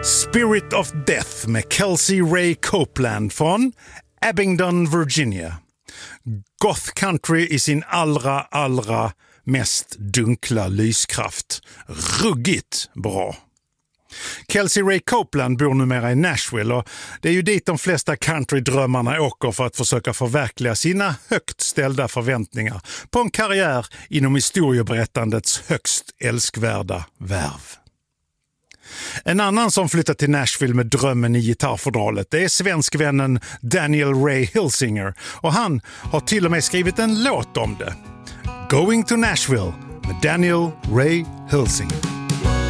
Spirit of Death med Kelsey Ray Copeland från Abingdon, Virginia. Goth country i sin allra mest dunkla lyskraft. Ruggigt bra. Kelsey Ray Copeland bor numera i Nashville och det är ju dit de flesta countrydrömmarna åker för att försöka förverkliga sina högt ställda förväntningar på en karriär inom historieberättandets högst älskvärda värv. En annan som flyttat till Nashville med drömmen i gitarrfodralet, det är svenskvännen Daniel Ray Hilsinger, och han har till och med skrivit en låt om det. Going to Nashville med Daniel Ray Hilsinger.